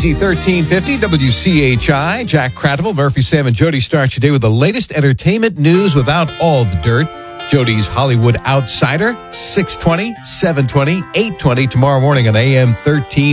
Easy 1350 WCHI. Jack Cradle, Murphy, Sam, and Jody start your day with the latest entertainment news without all the dirt. Jody's Hollywood Outsider, 620, 720, 820 tomorrow morning on AM 1350.